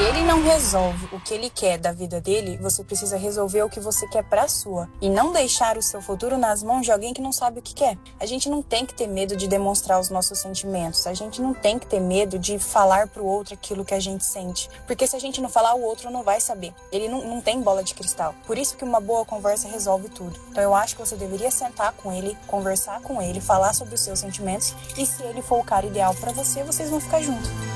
ele não resolve o que ele quer da vida dele, você precisa resolver o que você quer pra sua. E não deixar o seu futuro nas mãos de alguém que não sabe o que quer. A gente não tem que ter medo de demonstrar os nossos sentimentos. A gente não tem que ter medo de falar pro outro aquilo que a gente sente. Porque se a gente não falar, o outro não vai saber. Ele não tem bola de cristal. Por isso que uma boa conversa resolve tudo. Então eu acho que você deveria sentar com ele, conversar com ele, falar sobre os seus sentimentos. E se ele for o cara ideal pra você, vocês vão ficar juntos.